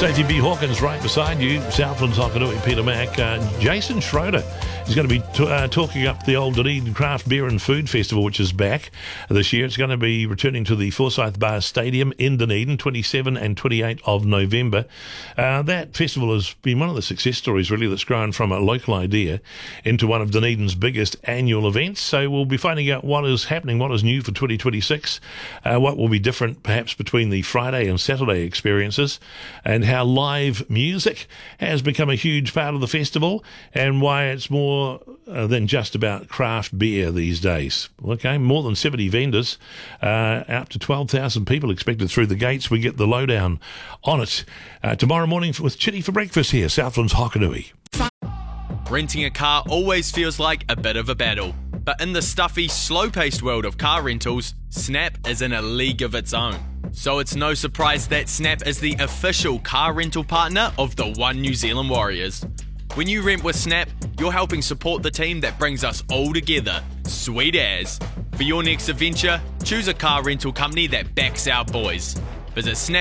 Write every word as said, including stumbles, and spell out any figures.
Stacey B. Hawkins right beside you. Southland's Hokanui, Peter Mack. Uh, Jason Schroeder is going to be t- uh, talking up the old Dunedin Craft Beer and Food Festival, which is back this year. It's going to be returning to the Forsyth Bar Stadium in Dunedin, twenty-seventh and twenty-eighth of November. Uh, that festival has been one of the success stories, really, that's grown from a local idea into one of Dunedin's biggest annual events. So we'll be finding out what is happening, what is new for twenty twenty-six, uh, what will be different perhaps between the Friday and Saturday experiences, and how live music has become a huge part of the festival, and why it's more uh, than just about craft beer these days. Okay, more than seventy vendors, uh, up to twelve thousand people expected through the gates. We get the lowdown on it uh, tomorrow morning with Chitty for breakfast here, Southland's Hokanui. Renting a car always feels like a bit of a battle, but in the stuffy, slow-paced world of car rentals, Snap is in a league of its own. So it's no surprise that Snap is the official car rental partner of the One New Zealand Warriors. When you rent with Snap, you're helping support the team that brings us all together. Sweet as. For your next adventure, choose a car rental company that backs our boys. Visit Snap